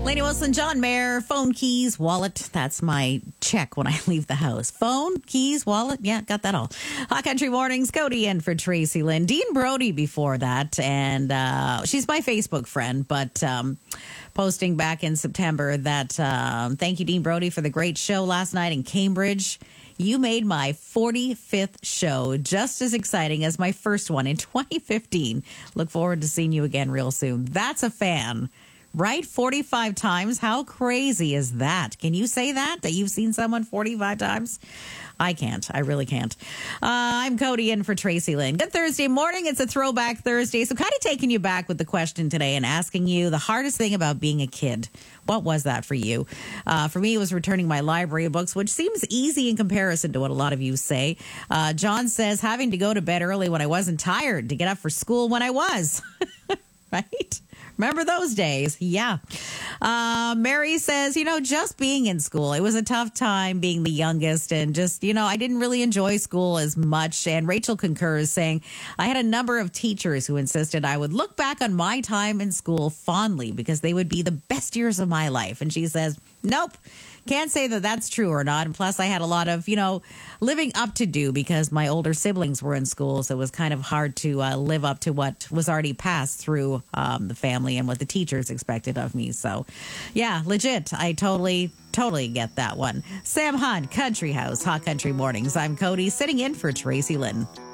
Lady Wilson, John Mayer, phone, keys, wallet. That's my check when I leave the house. Phone, keys, wallet. Yeah, got that all. Hot Country Mornings, Cody in for Tracy Lynn. Dean Brody before that. And she's my Facebook friend, but posting back in September that thank you, Dean Brody, for the great show last night in Cambridge. You made my 45th show just as exciting as my first one in 2015. Look forward to seeing you again real soon. That's a fan. Right? 45 times? How crazy is that? Can you say that you've seen someone 45 times? I can't. I really can't. I'm Cody in for Tracy Lynn. Good Thursday morning. It's a throwback Thursday. So kind of taking you back with the question today and asking you the hardest thing about being a kid. What was that for you? For me, it was returning my library books, which seems easy in comparison to what a lot of you say. John says having to go to bed early when I wasn't tired to get up for school when I was. Right? Remember those days? Yeah. Mary says, just being in school. It was a tough time being the youngest and just, I didn't really enjoy school as much. And Rachel concurs, saying, I had a number of teachers who insisted I would look back on my time in school fondly because they would be the best years of my life. And she says, nope. Can't say that that's true or not. And plus, I had a lot of, living up to do because my older siblings were in school. So it was kind of hard to live up to what was already passed through the family and what the teachers expected of me. So, yeah, legit. I totally get that one. Sam Hunt, Country House, Hot Country Mornings. I'm Cody, sitting in for Tracy Lynn.